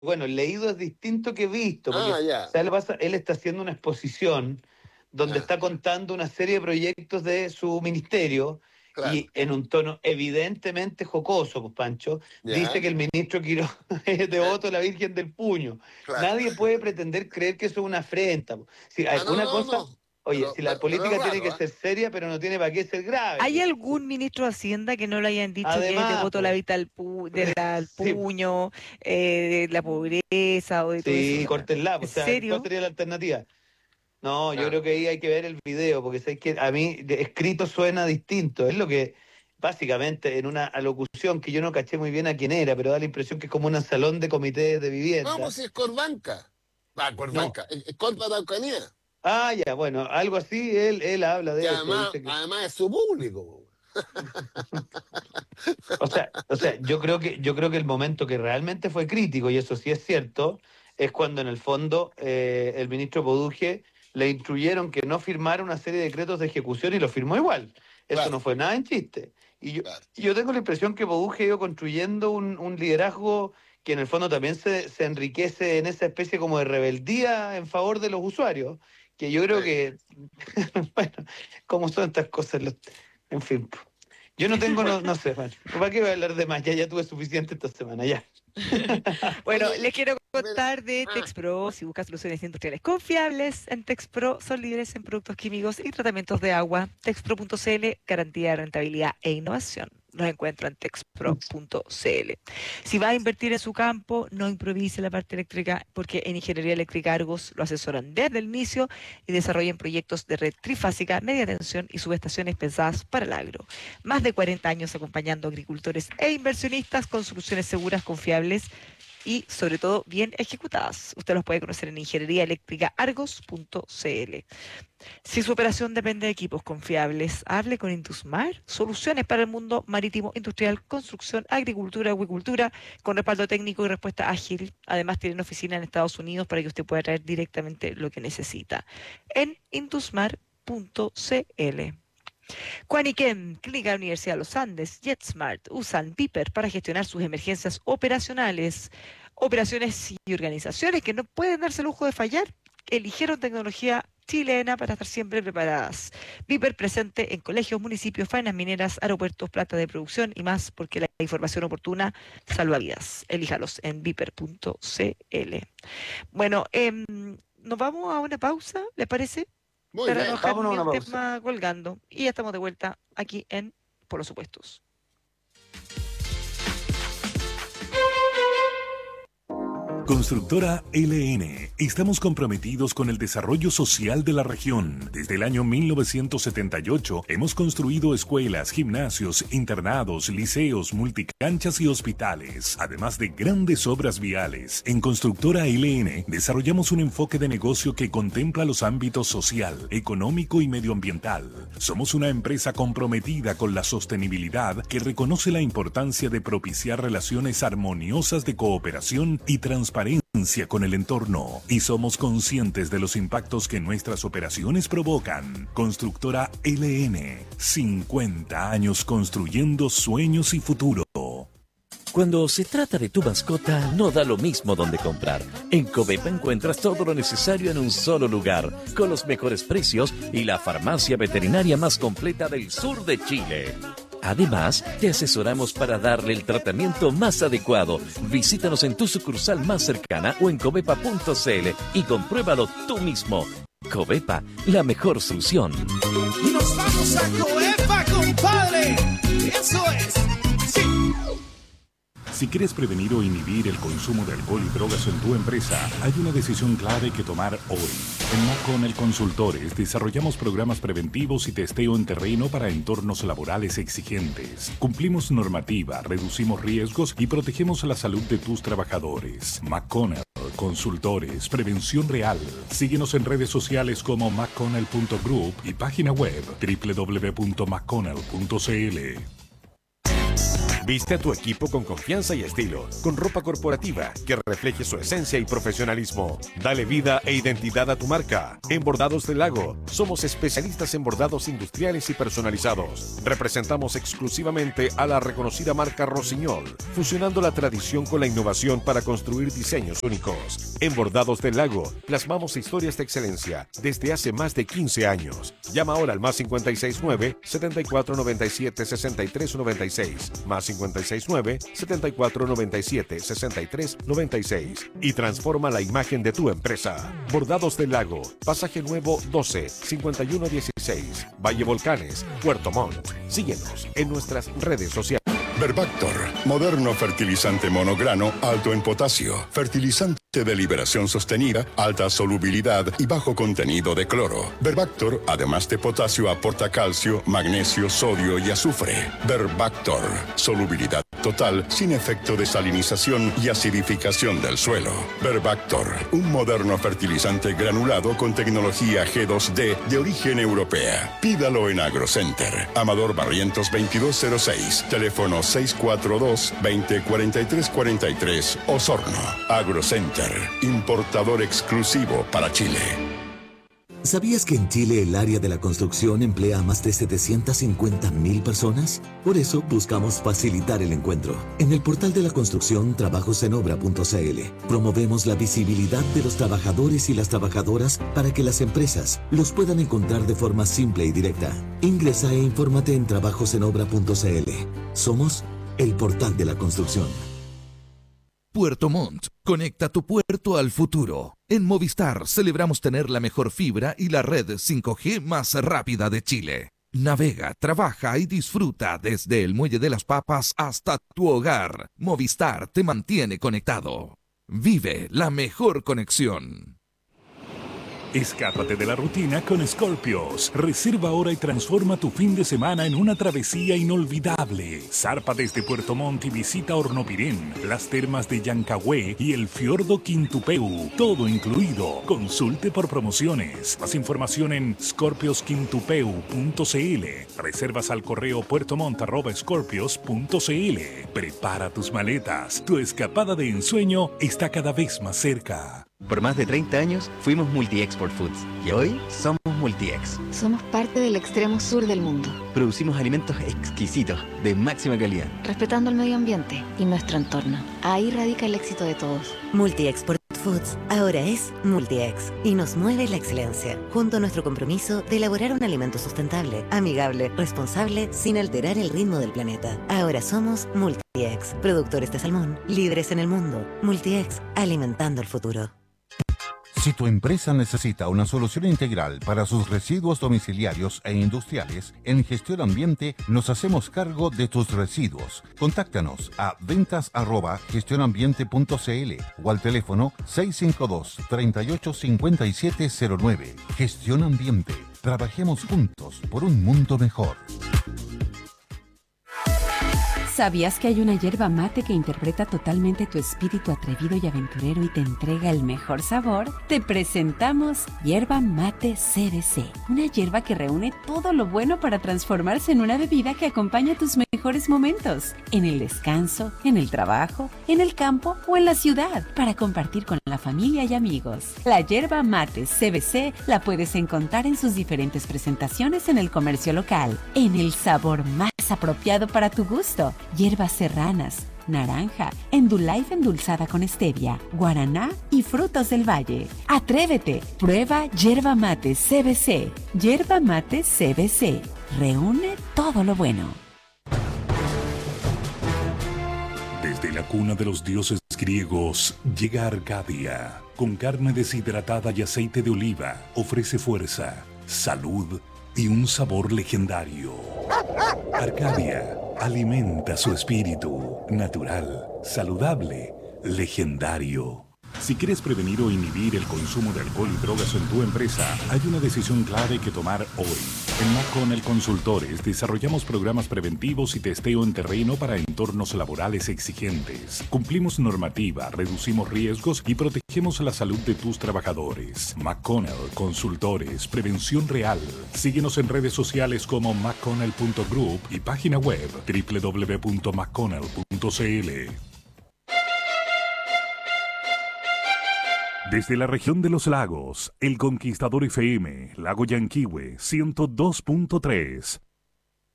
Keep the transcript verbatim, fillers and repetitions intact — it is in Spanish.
bueno, leído es distinto que visto, porque Ah, ya, ¿sabes lo que pasa? Él está haciendo una exposición donde ya, está contando una serie de proyectos de su ministerio claro, y en un tono evidentemente jocoso, pues Pancho, dice ya, que el ministro Quirós es eh, devoto de la Virgen del Puño. claro. Nadie puede pretender creer que eso es una afrenta, po. Si hay Ah, no, una no, cosa, no, oye, pero, si la pero, pero es política tiene que raro, ¿ah? ser seria, pero no tiene para qué ser grave, ¿Hay digamos. algún ministro de Hacienda que no le hayan dicho que es Además, devoto de la pues, vida al pu- de la- al sí, puño, eh, de la pobreza o de todo eso? sí, córtenla, ¿En pues, o sea, ¿cuál serio? sería la alternativa? No, yo Ya. creo que ahí hay que ver el video, porque sé que a mí de- escrito suena distinto. Es lo que, básicamente, en una alocución que yo no caché muy bien a quién era, pero da la impresión que es como un salón de comités de No, pues vivienda. si es Corbanca. Ah, No. Corbanca, es es Corpa de Araucanía. Ah, ya, bueno, algo así, él, él habla Y de eso, además, dice que. además es su público. O sea, o sea, yo creo que, yo creo que el momento que realmente fue crítico, y eso sí es cierto, es cuando en el fondo eh, el ministro Poduje le instruyeron que no firmara una serie de decretos de ejecución y lo firmó igual. Eso Claro, no fue nada en chiste. Y yo, claro. y yo tengo la impresión que Poduje ha ido construyendo un, un liderazgo que en el fondo también se, se enriquece en esa especie como de rebeldía en favor de los usuarios, que yo creo Sí. que, bueno, como son estas cosas, los- en fin. Yo no tengo, no, no sé, bueno, ¿para qué voy a hablar de más? Ya, ya tuve suficiente esta semana, ya. Bueno, Oye, les quiero mira, contar de ah, TexPro. Si buscas soluciones industriales confiables, en TexPro son líderes en productos químicos y tratamientos de agua. Texpro punto cl, garantía de rentabilidad e innovación. Los encuentro en texpro punto cl. Si va a invertir en su campo, no improvise la parte eléctrica, porque en Ingeniería Eléctrica Argos lo asesoran desde el inicio y desarrollan proyectos de red trifásica, media tensión y subestaciones pensadas para el agro. Más de cuarenta años acompañando a agricultores e inversionistas con soluciones seguras, confiables y sobre todo bien ejecutadas. Usted los puede conocer en ingeniería eléctrica argos punto cl. Si su operación depende de equipos confiables, hable con Indusmar, soluciones para el mundo marítimo, industrial, construcción, agricultura, acuicultura, con respaldo técnico y respuesta ágil. Además tienen oficina en Estados Unidos para que usted pueda traer directamente lo que necesita en indusmar punto cl. Quaniquem, Clínica Universidad de los Andes, JetSmart usan Viper para gestionar sus emergencias operacionales, operaciones y organizaciones que no pueden darse el lujo de fallar. Eligieron tecnología chilena para estar siempre preparadas. Viper presente en colegios, municipios, faenas mineras, aeropuertos, planta de producción y más, porque la información oportuna salva vidas. Elíjalos en viper punto cl. Bueno, em, nos vamos a una pausa, ¿les parece? muy Para no bien. dejar Vámonos a ni una el pausa. tema colgando. Y ya estamos de vuelta aquí en Por los Supuestos. Constructora L N. Estamos comprometidos con el desarrollo social de la región. Desde el año mil novecientos setenta y ocho hemos construido escuelas, gimnasios, internados, liceos, multicanchas y hospitales, además de grandes obras viales. En Constructora L N desarrollamos un enfoque de negocio que contempla los ámbitos social, económico y medioambiental. Somos una empresa comprometida con la sostenibilidad que reconoce la importancia de propiciar relaciones armoniosas de cooperación y transparencia con el entorno, y somos conscientes de los impactos que nuestras operaciones provocan. Constructora L N, cincuenta años construyendo sueños y futuro. Cuando se trata de tu mascota, no da lo mismo donde comprar. En Covepa encuentras todo lo necesario en un solo lugar, con los mejores precios y la farmacia veterinaria más completa del sur de Chile. Además, te asesoramos para darle el tratamiento más adecuado. Visítanos en tu sucursal más cercana o en covepa punto cl y compruébalo tú mismo. Covepa, la mejor solución. Y nos vamos a Coepa, compadre. Eso es. Sí. Si quieres prevenir o inhibir el consumo de alcohol y drogas en tu empresa, hay una decisión clave que tomar hoy. En McConnell Consultores desarrollamos programas preventivos y testeo en terreno para entornos laborales exigentes. Cumplimos normativa, reducimos riesgos y protegemos la salud de tus trabajadores. McConnell Consultores, prevención real. Síguenos en redes sociales como mcconnell punto group y página web doble u doble u doble u punto mcconnell punto cl. Viste a tu equipo con confianza y estilo, con ropa corporativa que refleje su esencia y profesionalismo. Dale vida e identidad a tu marca. En Bordados del Lago, somos especialistas en bordados industriales y personalizados. Representamos exclusivamente a la reconocida marca Rossignol, fusionando la tradición con la innovación para construir diseños únicos. En Bordados del Lago, plasmamos historias de excelencia desde hace más de quince años. Llama ahora al más cincuenta y seis nueve, setenta y cuatro noventa y siete, sesenta y tres noventa y seis, más cincuenta y seis nueve, setenta y cuatro noventa y siete, sesenta y tres noventa y seis y transforma la imagen de tu empresa. Bordados del Lago, Pasaje Nuevo doce, cincuenta y uno dieciséis, Valle Volcanes, Puerto Montt. Síguenos en nuestras redes sociales. Verbactor, moderno fertilizante monograno alto en potasio, fertilizante de liberación sostenida, alta solubilidad y bajo contenido de cloro. Verbactor, además de potasio, aporta calcio, magnesio, sodio y azufre. Verbactor, solubilidad total sin efecto de salinización y acidificación del suelo. Verbactor, un moderno fertilizante granulado con tecnología G dos D de origen europea. Pídalo en AgroCenter. Amador Barrientos veintidós cero seis, teléfono seis cuatro dos, veinte, cuarenta y tres cuarenta y tres, Osorno. AgroCenter, importador exclusivo para Chile. ¿Sabías que en Chile el área de la construcción emplea a más de setecientas cincuenta mil personas? Por eso buscamos facilitar el encuentro. En el portal de la construcción trabajos en obra punto c l promovemos la visibilidad de los trabajadores y las trabajadoras para que las empresas los puedan encontrar de forma simple y directa. Ingresa e infórmate en trabajos en obra punto c l. Somos el portal de la construcción. Puerto Montt, conecta tu puerto al futuro. En Movistar celebramos tener la mejor fibra y la red cinco G más rápida de Chile. Navega, trabaja y disfruta desde el Muelle de las Papas hasta tu hogar. Movistar te mantiene conectado. Vive la mejor conexión. Escápate de la rutina con Scorpios. Reserva ahora y transforma tu fin de semana en una travesía inolvidable. Zarpa desde Puerto Montt y visita Hornopirén, las termas de Yancahué y el fiordo Quintupeu. Todo incluido. Consulte por promociones. Más información en scorpios quintupeu punto c l. Reservas al correo puertomont arroba scorpios punto c l. Prepara tus maletas. Tu escapada de ensueño está cada vez más cerca. Por más de treinta años fuimos Multi-Export Foods y hoy somos Multi-Ex. Somos parte del extremo sur del mundo. Producimos alimentos exquisitos, de máxima calidad. Respetando el medio ambiente y nuestro entorno. Ahí radica el éxito de todos. Multi-Export Foods ahora es Multi-Ex y nos mueve la excelencia, junto a nuestro compromiso de elaborar un alimento sustentable, amigable, responsable, sin alterar el ritmo del planeta. Ahora somos Multi-Ex, productores de salmón, líderes en el mundo. Multi-Ex, alimentando el futuro. Si tu empresa necesita una solución integral para sus residuos domiciliarios e industriales, en Gestión Ambiente nos hacemos cargo de tus residuos. Contáctanos a ventas arroba gestionambiente punto c l o al teléfono seis cinco dos, tres ocho cinco siete cero nueve. Gestión Ambiente. Trabajemos juntos por un mundo mejor. ¿Sabías que hay una yerba mate que interpreta totalmente tu espíritu atrevido y aventurero y te entrega el mejor sabor? Te presentamos Yerba Mate C B C, una yerba que reúne todo lo bueno para transformarse en una bebida que acompaña tus mejores momentos, en el descanso, en el trabajo, en el campo o en la ciudad, para compartir con la familia y amigos. La Yerba Mate C B C la puedes encontrar en sus diferentes presentaciones en el comercio local, en el sabor más apropiado para tu gusto. Hierbas serranas, naranja, Endullife endulzada con stevia, guaraná y frutos del valle. ¡Atrévete! Prueba Yerba Mate C B C. Yerba Mate C B C. Reúne todo lo bueno. Desde la cuna de los dioses griegos llega Arcadia. Con carne deshidratada y aceite de oliva, ofrece fuerza, salud y un sabor legendario. Arcadia alimenta su espíritu, natural, saludable, legendario. Si quieres prevenir o inhibir el consumo de alcohol y drogas en tu empresa, hay una decisión clave que tomar hoy. En McConnell Consultores desarrollamos programas preventivos y testeo en terreno para entornos laborales exigentes. Cumplimos normativa, reducimos riesgos y protegemos la salud de tus trabajadores. McConnell Consultores, prevención real. Síguenos en redes sociales como mcconnell punto group y página web doble u doble u doble u punto mcconnell punto c l. Desde la región de los lagos, El Conquistador F M, Lago Yanquihue, ciento dos punto tres.